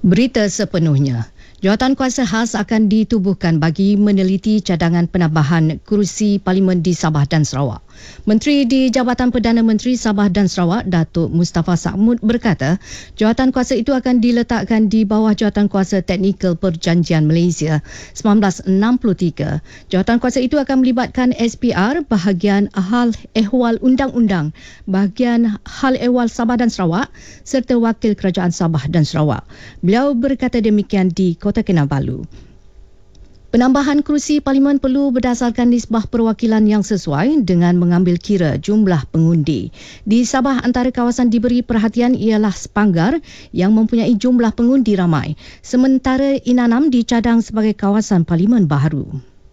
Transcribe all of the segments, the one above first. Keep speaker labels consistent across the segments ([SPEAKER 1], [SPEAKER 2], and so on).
[SPEAKER 1] Berita sepenuhnya. Jawatankuasa khas akan ditubuhkan bagi meneliti cadangan penambahan kerusi Parlimen di Sabah dan Sarawak. Menteri di Jabatan Perdana Menteri Sabah dan Sarawak, Datuk Mustafa Sakhmud berkata, jawatankuasa itu akan diletakkan di bawah Jawatankuasa Teknikal Perjanjian Malaysia 1963. Jawatankuasa itu akan melibatkan SPR, bahagian hal ehwal undang-undang, bahagian hal ehwal Sabah dan Sarawak serta wakil kerajaan Sabah dan Sarawak. Beliau berkata demikian di Kota Kinabalu. Penambahan kerusi Parlimen perlu berdasarkan nisbah perwakilan yang sesuai dengan mengambil kira jumlah pengundi. Di Sabah, antara kawasan diberi perhatian ialah Sepanggar yang mempunyai jumlah pengundi ramai, sementara Inanam dicadang sebagai kawasan Parlimen baharu.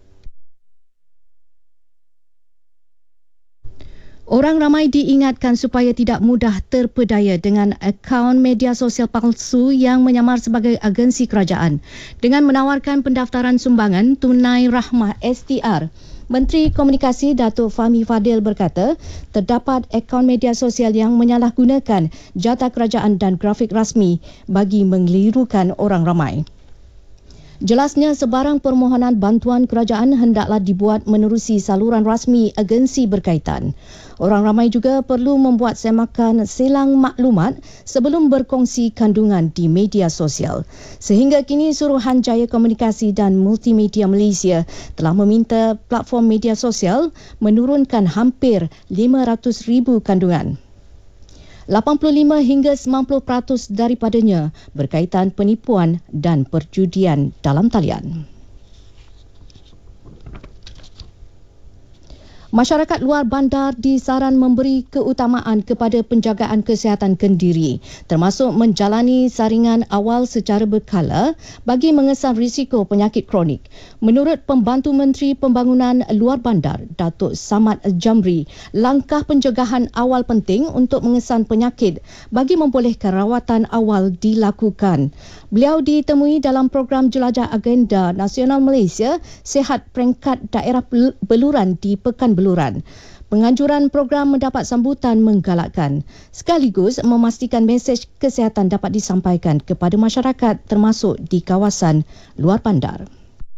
[SPEAKER 1] Orang ramai diingatkan supaya tidak mudah terpedaya dengan akaun media sosial palsu yang menyamar sebagai agensi kerajaan. Dengan menawarkan pendaftaran sumbangan tunai rahmah STR, Menteri Komunikasi Datuk Fahmi Fadil berkata, terdapat akaun media sosial yang menyalahgunakan jata kerajaan dan grafik rasmi bagi mengelirukan orang ramai. Jelasnya, sebarang permohonan bantuan kerajaan hendaklah dibuat menerusi saluran rasmi agensi berkaitan. Orang ramai juga perlu membuat semakan selang maklumat sebelum berkongsi kandungan di media sosial. Sehingga kini, Suruhanjaya Komunikasi dan Multimedia Malaysia telah meminta platform media sosial menurunkan hampir 500,000 kandungan. 85 hingga 90% daripadanya berkaitan penipuan dan perjudian dalam talian. Masyarakat luar bandar disaran memberi keutamaan kepada penjagaan kesihatan kendiri, termasuk menjalani saringan awal secara berkala bagi mengesan risiko penyakit kronik. Menurut Pembantu Menteri Pembangunan Luar Bandar, Datuk Samad Jamri, langkah pencegahan awal penting untuk mengesan penyakit bagi membolehkan rawatan awal dilakukan. Beliau ditemui dalam program jelajah agenda nasional Malaysia Sihat Peringkat Daerah Beluran di Pekan Beluran. Penganjuran program mendapat sambutan menggalakkan, sekaligus memastikan mesej kesihatan dapat disampaikan kepada masyarakat termasuk di kawasan luar bandar.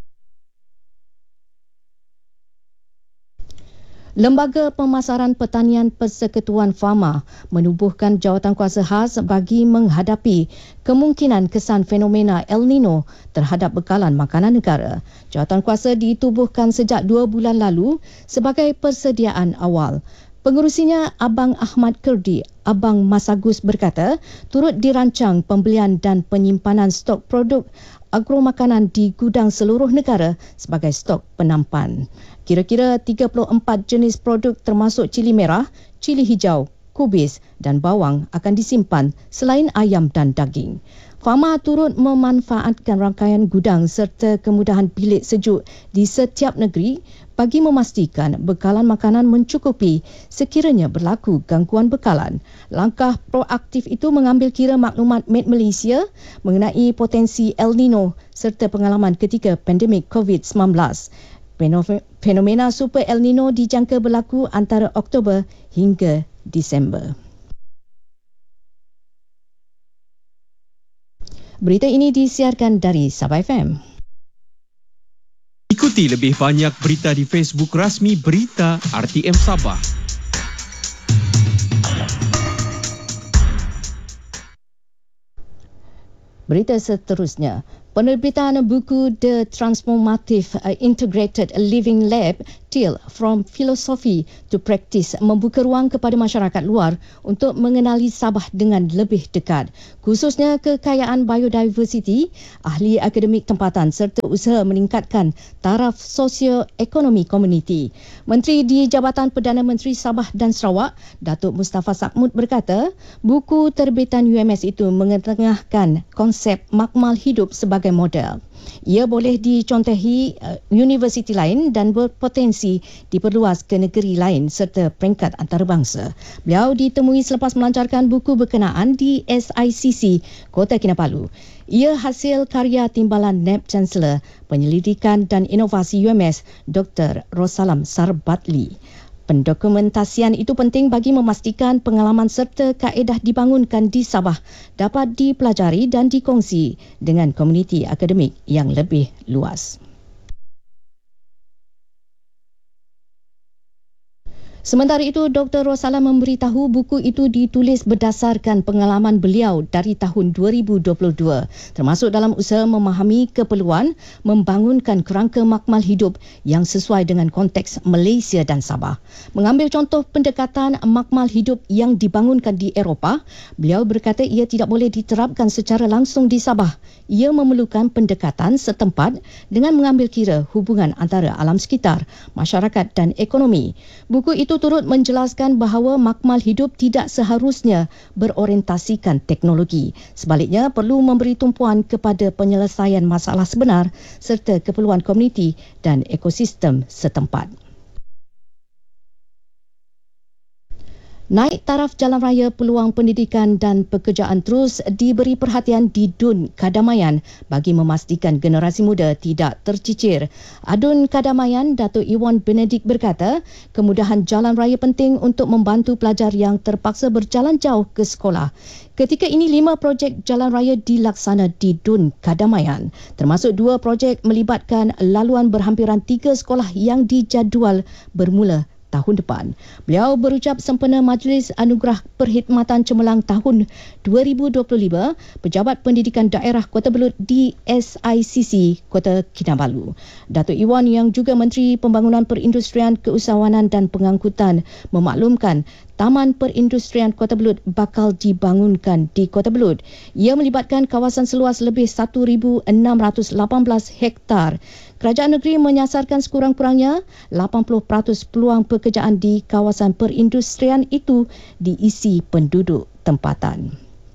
[SPEAKER 1] Lembaga Pemasaran Pertanian Persekutuan Fama menubuhkan jawatankuasa khas bagi menghadapi kemungkinan kesan fenomena El Nino terhadap bekalan makanan negara. Jawatankuasa ditubuhkan sejak 2 bulan lalu sebagai persediaan awal. Pengerusinya, Abang Ahmad Kurdi, Abang Masagus berkata, turut dirancang pembelian dan penyimpanan stok produk agromakanan di gudang seluruh negara sebagai stok penampan. Kira-kira 34 jenis produk termasuk cili merah, cili hijau, kubis dan bawang akan disimpan selain ayam dan daging. Fama turut memanfaatkan rangkaian gudang serta kemudahan bilik sejuk di setiap negeri bagi memastikan bekalan makanan mencukupi sekiranya berlaku gangguan bekalan. Langkah proaktif itu mengambil kira maklumat Med Malaysia mengenai potensi El Nino serta pengalaman ketika pandemik COVID-19. Fenomena Super El Nino dijangka berlaku antara Oktober hingga Disember. Berita ini disiarkan dari Sabah FM.
[SPEAKER 2] Ikuti lebih banyak berita di Facebook rasmi Berita RTM Sabah.
[SPEAKER 1] Berita seterusnya, penerbitan buku The Transformative Integrated Living Lab TIL From Philosophy to Practice membuka ruang kepada masyarakat luar untuk mengenali Sabah dengan lebih dekat, khususnya kekayaan biodiversiti, ahli akademik tempatan serta usaha meningkatkan taraf sosioekonomi komuniti. Menteri di Jabatan Perdana Menteri Sabah dan Sarawak, Datuk Mustafa Sakhmud berkata, buku terbitan UMS itu mengetengahkan konsep makmal hidup sebagai model. Ia boleh dicontohi universiti lain dan berpotensi diperluas ke negeri lain serta peringkat antarabangsa. Beliau ditemui selepas melancarkan buku berkenaan di SICC Kota Kinabalu. Ia hasil karya timbalan NAB Chancellor Penyelidikan dan Inovasi UMS Dr. Rosalam Sarbatli. Pendokumentasian itu penting bagi memastikan pengalaman serta kaedah dibangunkan di Sabah dapat dipelajari dan dikongsi dengan komuniti akademik yang lebih luas. Sementara itu, Dr. Rosala memberitahu buku itu ditulis berdasarkan pengalaman beliau dari tahun 2022, termasuk dalam usaha memahami keperluan membangunkan kerangka makmal hidup yang sesuai dengan konteks Malaysia dan Sabah. Mengambil contoh pendekatan makmal hidup yang dibangunkan di Eropah, beliau berkata ia tidak boleh diterapkan secara langsung di Sabah. Ia memerlukan pendekatan setempat dengan mengambil kira hubungan antara alam sekitar, masyarakat dan ekonomi. Buku itu turut menjelaskan bahawa makmal hidup tidak seharusnya berorientasikan teknologi. Sebaliknya, perlu memberi tumpuan kepada penyelesaian masalah sebenar serta keperluan komuniti dan ekosistem setempat. Naik taraf jalan raya peluang pendidikan dan pekerjaan terus diberi perhatian di DUN Kadamaian bagi memastikan generasi muda tidak tercicir. Adun Kadamaian, Datuk Iwan Benedict berkata, kemudahan jalan raya penting untuk membantu pelajar yang terpaksa berjalan jauh ke sekolah. Ketika ini 5 projek jalan raya dilaksana di DUN Kadamaian, termasuk 2 projek melibatkan laluan berhampiran 3 sekolah yang dijadual bermula tahun depan. Beliau berucap sempena Majlis Anugerah Perkhidmatan Cemerlang tahun 2025 Pejabat Pendidikan Daerah Kota Belud di SICC Kota Kinabalu. Datuk Iwan yang juga Menteri Pembangunan Perindustrian, Keusahawanan dan Pengangkutan memaklumkan Taman Perindustrian Kota Belud bakal dibangunkan di Kota Belud. Ia melibatkan kawasan seluas lebih 1,618 hektar. Kerajaan negeri menyasarkan sekurang-kurangnya 80% peluang pekerjaan di kawasan perindustrian itu diisi penduduk tempatan.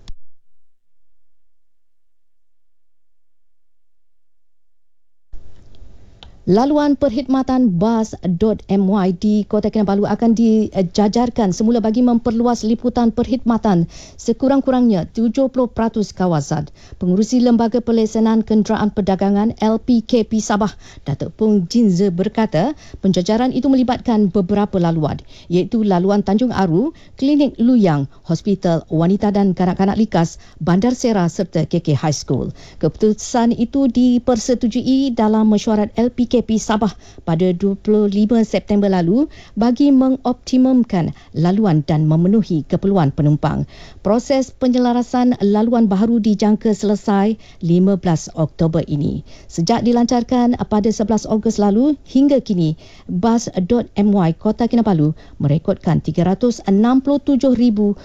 [SPEAKER 1] Laluan perkhidmatan bas.my di Kota Kinabalu akan dijajarkan semula bagi memperluas liputan perkhidmatan sekurang-kurangnya 70% kawasan. Pengurusi Lembaga Pelesenan Kenderaan Perdagangan LPKP Sabah, Datuk Pung Jinze berkata, penjajaran itu melibatkan beberapa laluan, iaitu laluan Tanjung Aru, Klinik Luyang, Hospital Wanita dan Kanak-kanak Likas, Bandar Sera serta KK High School. Keputusan itu dipersetujui dalam mesyuarat LPKP Sabah pada 25 September lalu bagi mengoptimumkan laluan dan memenuhi keperluan penumpang. Proses penyelarasan laluan baharu dijangka selesai 15 Oktober ini. Sejak dilancarkan pada 11 Ogos lalu hingga kini, bas.my Kota Kinabalu merekodkan 367,797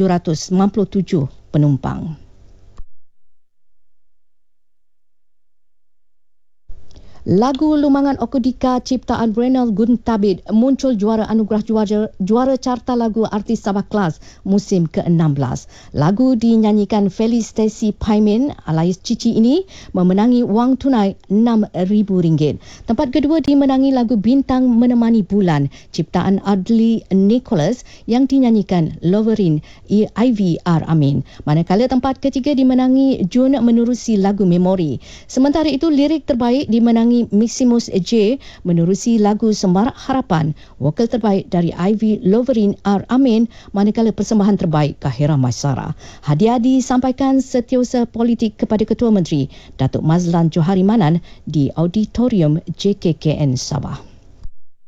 [SPEAKER 1] penumpang. Lagu Lumangan Okodika ciptaan Renal Guntabit muncul juara anugerah juara carta lagu artis Sabah Kelas musim ke-16. Lagu dinyanyikan Felice Stacy Paimin alias Cici ini memenangi wang tunai RM6,000. Tempat kedua dimenangi lagu Bintang Menemani Bulan ciptaan Adli Nicholas yang dinyanyikan Loverin IVR Amin. Manakala tempat ketiga dimenangi Jun menerusi lagu Memori. Sementara itu lirik terbaik dimenangi Maximus J menerusi lagu Semarak Harapan. Vokal terbaik dari Ivy Loverin R. Amin, manakala persembahan terbaik Kahira Maisara. Hadiah disampaikan Setiausaha Politik kepada Ketua Menteri Datuk Mazlan Johari Manan di Auditorium JKKN Sabah.